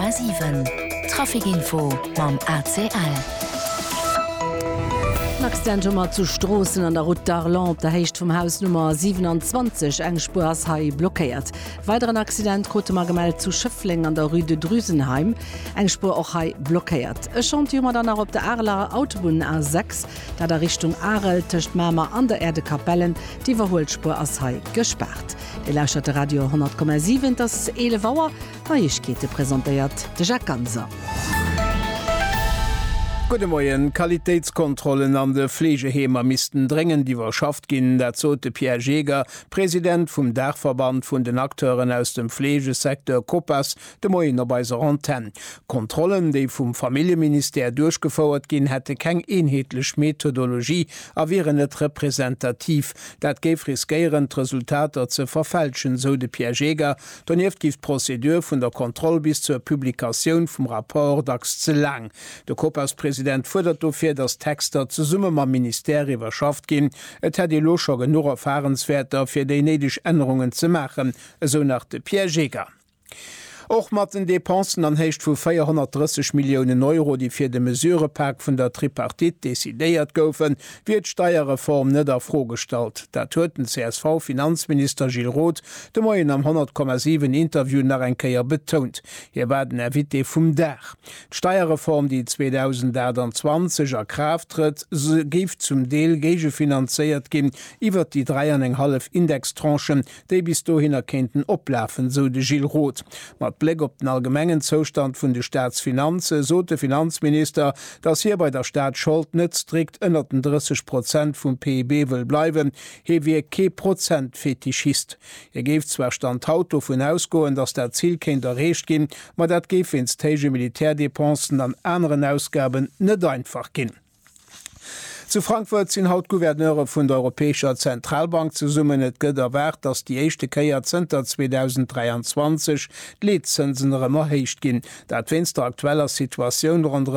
100,7 Trafikinfo mam ACL. Accidentummer zu Strossen an der Route d'Arland, der heicht vom Haus Nummer 27 eng Spurshai blockiert. Weiteren Accident konnte man gemeldet zu Schöffling an der Rue de Drüsenheim, eng Spur auch Hai blockiert. Es schont jemand dann auch op der Arler Autobahn A6, da der Richtung Arel töcht Mama an der Erdekapellen die Verholspur as Hai gesperrt. Die lauscherte Radio 100,7 das Elevauer Neuigkeiten präsentiert de Jacques Ganser. Gute Morgen. Qualitätskontrollen an de Pflegehemer missten drängen die Warschaft ginn, der zote Pierre Jäger, Präsident vum Dachverband vun den Akteuren aus dem Pflegesektor Kopas, de Moiner bei se Anten. Kontrollen, die vum Familienminister durchgefauert ginn, hätte keng enhetlech Methodologie, a wären net repräsentativ. Dat geif riskieren Resultater ze verfälschen, so de Pierre Jäger, donnieft gift Prozedur vun der Kontrolle bis zur Publikation vum Rapport dax ze lang. De Kopas Präsident fordert dafür, dass Texter zu Summe am Ministerium überschafft gehen. Et hat die Loscher genug Erfahrenswerte für die nötigen Änderungen zu machen, so nach de Pierre Jäger. Och mat den Depensen an hecht vu 430 Millionen Euro, die fir de Mesurepack vun der Tripartit desideiert goufen, wird Steuerreform net afrostalt. Dat hueten CSV-Finanzminister Gilles Roth de Moien am 100,7 Interview nach enkeier betont. Hier werden erwitte vum Dach. Steuerreform, die 2020 erkraft tritt, gift zum Deel gege finanziert gin, iwwer die 3,5 Indextranchen, déi bis dohin erkennten oplafen, so de Gilles Roth. Mat Blick op den allgemengen Zustand vun de Staatsfinanze, so de Finanzminister, dass hier bei der Staat Schuld net strikt ënnerten 30% vum PIB will bleiben, he wie ke Prozent fetischist. Geft zwar Stand Auto vun ausgoen, dass der Zielkind errecht gin, ma dat gef ins Tage Militärdepensen an anderen Ausgaben net einfach gin. Zu Frankfurt sind Hautgouverneure vun der Europäischer Zentralbank zu summen. Et gëtt erwert, dass die echte Keierzenter 2023 Lizenzen immer hecht gin. Dat wenn's der aktueller Situation rund